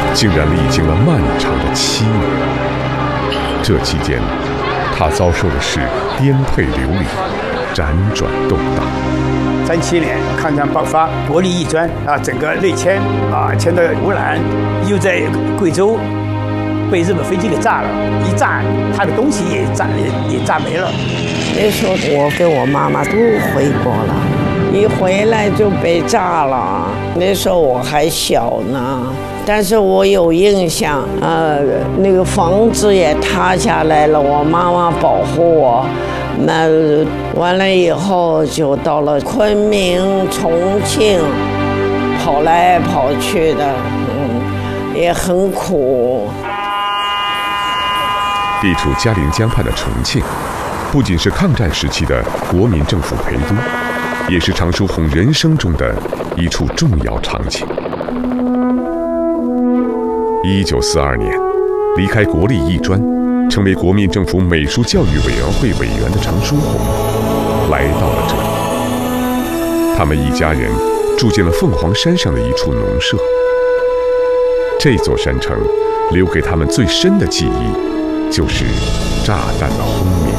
竟然历经了漫长的7年。这期间，他遭受的是颠沛流离、辗转动荡。 37年抗战爆发，国力一专啊，整个内迁啊，迁到湖南，又在贵州被日本飞机给炸了，一炸他的东西也炸没了。 那时候我跟我妈妈都回国了，一回来就被炸了。那时候我还小呢，但是我有印象，那个房子也塌下来了，我妈妈保护我。那完了以后就到了昆明、重庆，跑来跑去的，也很苦。 地处嘉陵江畔的重庆，不仅是抗战时期的国民政府陪都，也是常书鸿人生中的一处重要场景。1942年，离开国立艺专，成为国民政府美术教育委员会委员的常书鸿，来到了这里。他们一家人住进了凤凰山上的一处农舍。这座山城留给他们最深的记忆，就是炸弹的轰鸣。